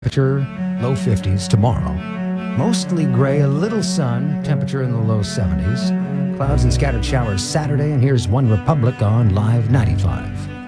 Temperature low 50s tomorrow. Mostly gray, a little sun, temperature in the low 70s. Clouds and scattered showers Saturday, and here's One Republic on Live 95.